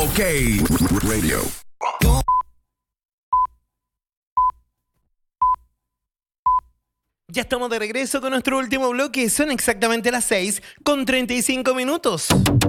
OK Radio. Ya estamos de regreso con nuestro último bloque. Son exactamente las 6:35.